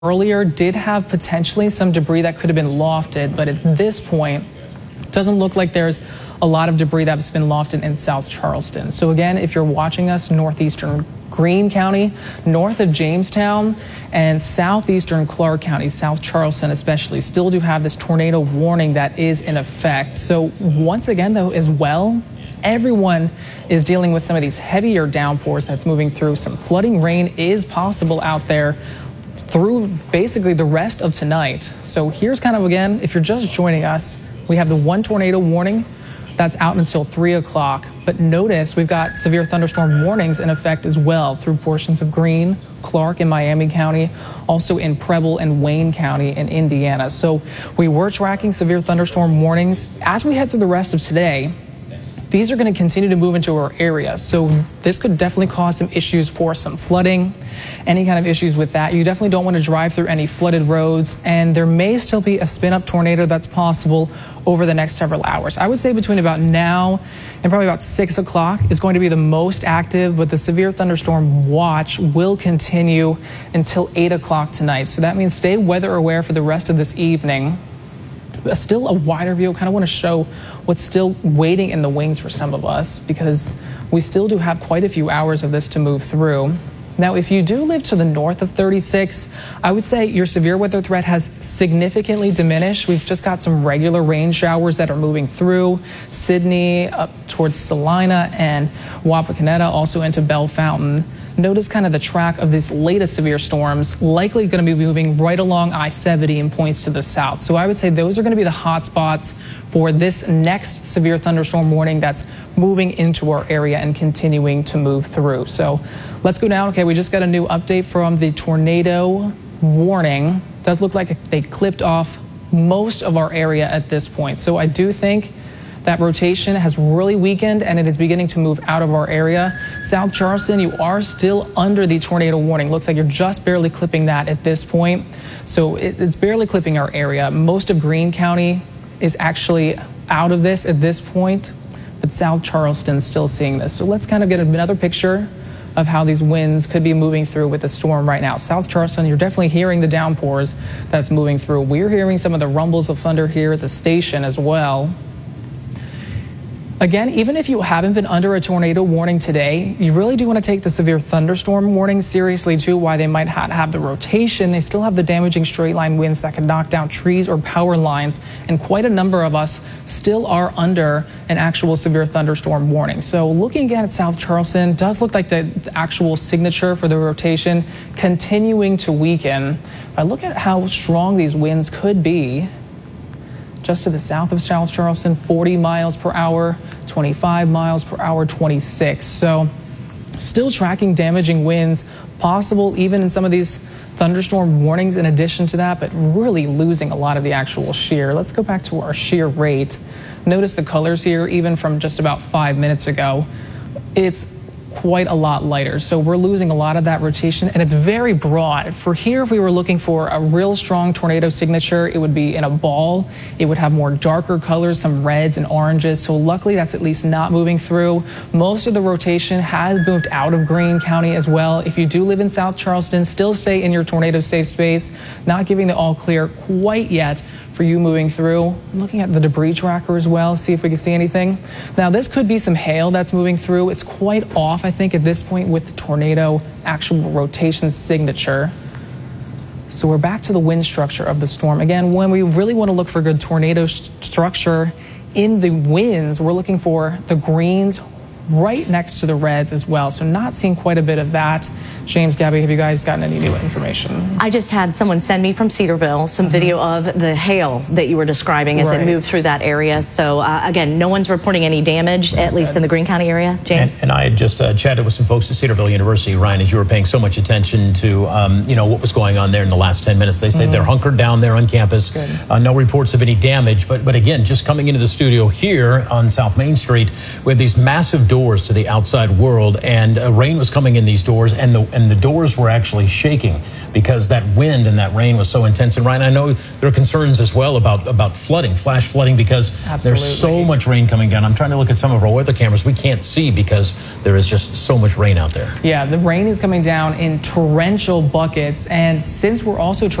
earlier did have potentially some debris that could have been lofted, but at this point, it doesn't look like there's a lot of debris that's been lofted in South Charleston. So again, if you're watching us, northeastern Greene County, north of Jamestown, and southeastern Clark County, South Charleston especially, still do have this tornado warning that is in effect. So once again, though, as well, everyone is dealing with some of these heavier downpours that's moving through. Some flooding rain is possible out there through basically the rest of tonight. So here's kind of, again, if you're just joining us, we have the one tornado warning that's out until 3 o'clock. But notice we've got severe thunderstorm warnings in effect as well through portions of Greene, Clark, and Miami County, also in Preble and Wayne County in Indiana. So we were tracking severe thunderstorm warnings. As we head through the rest of today, these are going to continue to move into our area. So this could definitely cause some issues for some flooding, any kind of issues with that. You definitely don't want to drive through any flooded roads, and there may still be a spin-up tornado that's possible over the next several hours. I would say between about now and probably about 6 o'clock is going to be the most active, but the severe thunderstorm watch will continue until 8 o'clock tonight. So that means stay weather aware for the rest of this evening. Still a wider view. Kind of want to show what's still waiting in the wings for some of us, because we still do have quite a few hours of this to move through. Now, if you do live to the north of 36, I would say your severe weather threat has significantly diminished. We've just got some regular rain showers that are moving through Sidney, up towards Salina and Wapakoneta, also into Bell Fountain. Notice kind of the track of these latest severe storms, likely going to be moving right along I-70 and points to the south. So I would say those are going to be the hot spots for this next severe thunderstorm warning that's moving into our area and continuing to move through. So let's go down. Okay, we just got a new update from the tornado warning. It does look like they clipped off most of our area at this point. So I do think that rotation has really weakened and it is beginning to move out of our area. South Charleston, you are still under the tornado warning. Looks like you're just barely clipping that at this point. So it's barely clipping our area. Most of Greene County is actually out of this at this point, but South Charleston's still seeing this. So let's kind of get another picture of how these winds could be moving through with the storm right now. South Charleston, you're definitely hearing the downpours that's moving through. We're hearing some of the rumbles of thunder here at the station as well. Again, even if you haven't been under a tornado warning today, you really do want to take the severe thunderstorm warning seriously too. Why they might not have the rotation, they still have the damaging straight line winds that can knock down trees or power lines, and quite a number of us still are under an actual severe thunderstorm warning. So looking again at South Charleston, does look like the actual signature for the rotation continuing to weaken. If I look at how strong these winds could be, just to the south of South Charleston, 40 miles per hour, 25 miles per hour, 26. So still tracking damaging winds possible even in some of these thunderstorm warnings in addition to that, but really losing a lot of the actual shear. Let's go back to our shear rate. Notice the colors here, even from just about 5 minutes ago. It's quite a lot lighter. So we're losing a lot of that rotation, and it's very broad. For here, if we were looking for a real strong tornado signature, it would be in a ball. It would have more darker colors, some reds and oranges. So luckily, that's at least not moving through. Most of the rotation has moved out of Greene County as well. If you do live in South Charleston, still stay in your tornado safe space. Not giving the all clear quite yet for you moving through. I'm looking at the debris tracker as well, see if we can see anything. Now, this could be some hail that's moving through. It's quite off, I think, at this point with the tornado actual rotation signature. So we're back to the wind structure of the storm. Again, when we really want to look for good tornado structure in the winds, we're looking for the greens right next to the reds as well. So not seeing quite a bit of that. James, Gabby, have you guys gotten any new information? I just had someone send me from Cedarville some video of the hail that you were describing as it moved through that area. So again, no one's reporting any damage, at least in the Greene County area. James? And I had just chatted with some folks at Cedarville University, Ryan, as you were paying so much attention to what was going on there in the last 10 minutes. They said they're hunkered down there on campus. No reports of any damage. But again, just coming into the studio here on South Main Street, we have these massive doors doors to the outside world, and rain was coming in these doors, and the doors were actually shaking because that wind and that rain was so intense. And Ryan, I know there are concerns as well about flooding, flash flooding, because there's so much rain coming down. I'm trying to look at some of our weather cameras. We can't see because there is just so much rain out there. Yeah, the rain is coming down in torrential buckets, and since we're also